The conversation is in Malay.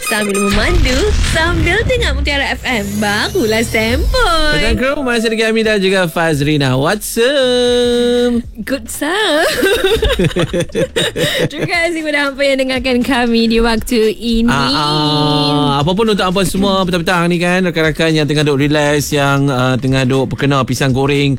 sambil memandu, sambil dengar Mutiara FM. Barulah sempoi. Petang Kru, masih dengan Ami dan juga Fazrina. What's up? Good sir. Terima kasih kepada hampa yang dengarkan kami di waktu ini. Apa pun untuk hampa semua petang-petang ni kan, rakan-rakan yang tengah duk relax, yang tengah duk berkenal pisang goreng